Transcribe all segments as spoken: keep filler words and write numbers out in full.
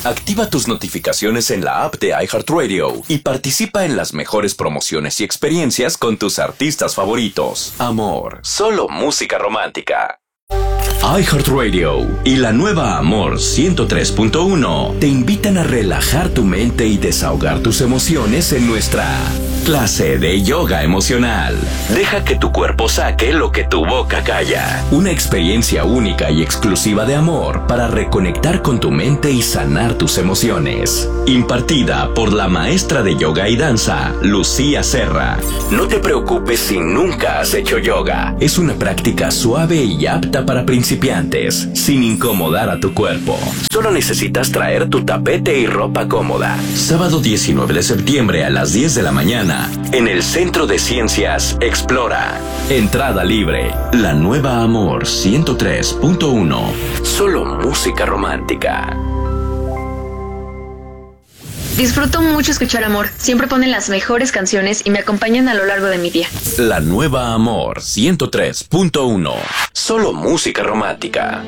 Activa tus notificaciones en la app de iHeartRadio y participa en las mejores promociones y experiencias con tus artistas favoritos. Amor, solo música romántica. iHeartRadio y la nueva Amor ciento tres punto uno te invitan a relajar tu mente y desahogar tus emociones en nuestra clase de yoga emocional. Deja que tu cuerpo saque lo que tu boca calla. Una experiencia única y exclusiva de amor para reconectar con tu mente y sanar tus emociones. Impartida por la maestra de yoga y danza, Lucía Serra. No te preocupes si nunca has hecho yoga. Es una práctica suave y apta para principiantes, sin incomodar a tu cuerpo. Solo necesitas traer tu tapete y ropa cómoda. Sábado diecinueve de septiembre a las diez de la mañana, en el Centro de Ciencias Explora. Entrada libre. La nueva Amor ciento tres punto uno. Solo música romántica. Disfruto mucho escuchar Amor. Siempre ponen las mejores canciones y me acompañan a lo largo de mi día. La nueva Amor ciento tres punto uno. Solo música romántica.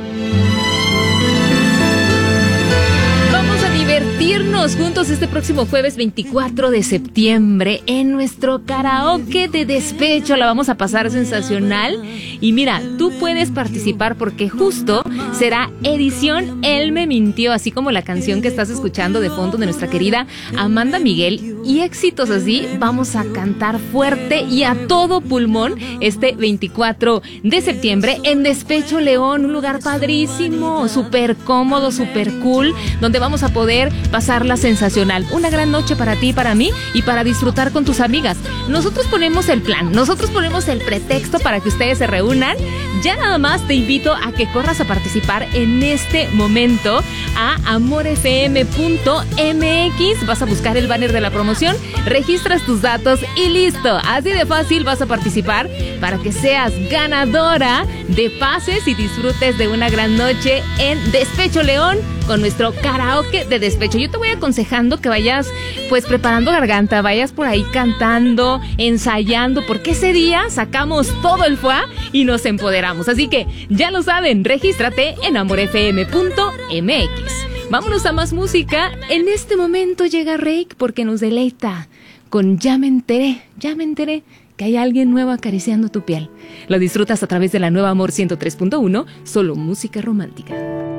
Vamos a divertirnos juntos este próximo jueves veinticuatro de septiembre en nuestro karaoke de despecho. La vamos a pasar sensacional. Y mira, tú puedes participar porque justo será edición Él me mintió, así como la canción que estás escuchando de fondo de nuestra querida Amanda Miguel. Y éxitos así, vamos a cantar fuerte y a todo pulmón este veinticuatro de septiembre en Despecho León, un lugar padrísimo, súper cómodo, súper cool, donde vamos a poder pasarla sensacional. Una gran noche para ti, para mí y para disfrutar con tus amigas. Nosotros ponemos el plan, nosotros ponemos el pretexto para que ustedes se reúnan. Ya nada más te invito a que corras a participar en este momento a amor f m punto m x. Vas a buscar el banner de la promoción, registras tus datos y listo. Así de fácil vas a participar para que seas ganadora de pases y disfrutes de una gran noche en Despecho León con nuestro karaoke de despecho. Yo te voy aconsejando que vayas pues preparando garganta, vayas por ahí cantando, ensayando, porque ese día sacamos todo el fuá y nos empoderamos. Así que ya lo saben, regístrate en amor f m punto m x. Vámonos a más música. En este momento llega Reik porque nos deleita con Ya me enteré, ya me enteré que hay alguien nuevo acariciando tu piel. Lo disfrutas a través de la nueva Amor ciento tres punto uno, solo música romántica.